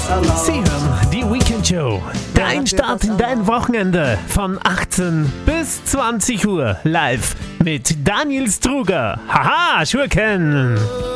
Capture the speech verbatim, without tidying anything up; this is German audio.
Sie hören die Weekend Show. Dein Start in dein Wochenende von achtzehn bis zwanzig Uhr live mit Daniel Struger. Haha, Schurken!